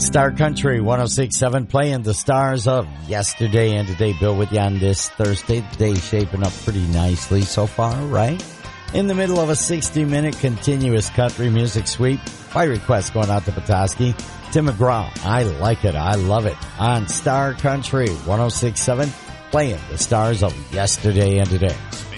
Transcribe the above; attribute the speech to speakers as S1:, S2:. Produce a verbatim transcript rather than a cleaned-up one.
S1: Star Country one oh six point seven playing the stars of yesterday and today. Bill with you on this Thursday. The day's shaping up pretty nicely so far, right? In the middle of a sixty-minute continuous country music sweep. By request going out to Petoskey. Tim McGraw, I like it, I love it. On Star Country one oh six point seven playing the stars of yesterday and today.